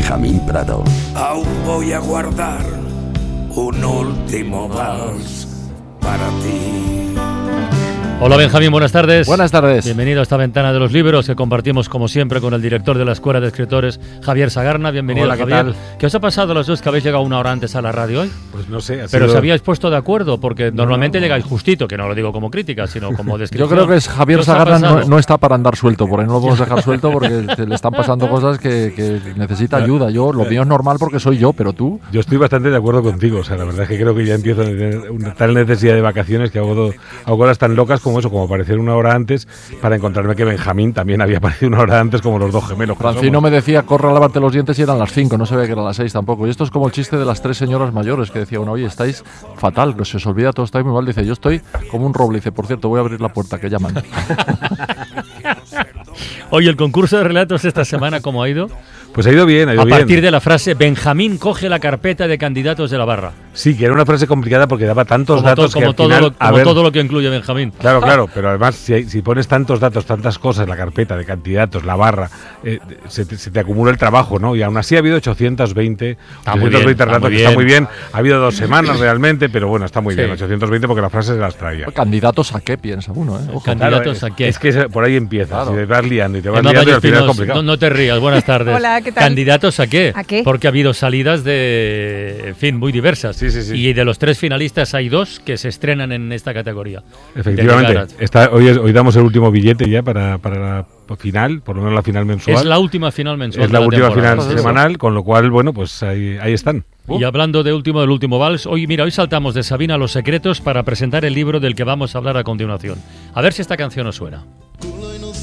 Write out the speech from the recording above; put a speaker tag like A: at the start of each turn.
A: Benjamín Prado.
B: Aún voy a guardar un último vals para ti.
C: Hola Benjamín, buenas tardes.
D: Buenas tardes.
C: Bienvenido a esta ventana de los libros que compartimos como siempre con el director de la Escuela de Escritores, Javier Sagarna. Bienvenido.
D: Hola,
C: Javier.
D: ¿qué tal?
C: ¿Qué os ha pasado a los dos que habéis llegado una hora antes a la radio hoy?
D: Pues no sé.
C: Pero os habíais puesto de acuerdo, porque normalmente llegáis justito, que no lo digo como crítica, sino como descripción.
D: Yo creo que Javier Sagarna no está para andar suelto, por ahí no lo podemos dejar suelto porque le están pasando cosas que necesita ayuda. Lo mío es normal porque soy yo, pero tú...
E: Yo estoy bastante de acuerdo contigo, o sea, la verdad es que creo que ya empiezo a tener una tal necesidad de vacaciones que hago cosas tan locas como eso, como aparecer una hora antes para encontrarme que Benjamín también había aparecido una hora antes como los dos gemelos.
D: Francino me decía, corre a lavarte los dientes y eran las 5, no sabía que eran las 6 tampoco. Y esto es como el chiste de las 3 señoras mayores que decía uno, oye, estáis fatal, que se os olvida todo, estáis muy mal. Dice, yo estoy como un roble. Dice, por cierto, voy a abrir la puerta, que llaman.
C: Oye, el concurso de relatos esta semana, ¿cómo ha ido?
E: Pues ha ido bien,
C: A partir de la frase, Benjamín coge la carpeta de candidatos de la barra.
E: Sí, que era una frase complicada porque daba tantos datos que al final...
C: todo lo que incluye Benjamín.
E: Claro, pero además si pones tantos datos, tantas cosas en la carpeta de candidatos, la barra, se te acumula el trabajo, ¿no? Y aún así ha habido 820 relatos, que está muy bien. Ha habido 2 semanas realmente, pero bueno, está muy bien, 820 porque la frase se las traía.
D: ¿Candidatos a qué piensa uno? Ojo.
C: ¿Candidatos a qué?
E: Es que por ahí empieza, si te vas liando y te vas
C: Emma
E: liando y al final es
C: Vallespinosa,
E: complicado.
C: no te rías, buenas tardes.
F: Hola, ¿qué tal?
C: ¿Candidatos a qué?
F: ¿A qué?
C: Porque ha habido salidas de, en fin, muy diversas.
E: Sí.
C: Y de los 3 finalistas hay 2 que se estrenan en esta categoría.
E: Efectivamente. Hoy damos el último billete ya para la final, por lo menos la final mensual.
C: Es la última final mensual.
E: Es la última
C: temporada.
E: final semanal, con lo cual, bueno, pues ahí están.
C: Y hablando del último vals, hoy saltamos de Sabina a Los Secretos para presentar el libro del que vamos a hablar a continuación. A ver si esta canción os suena.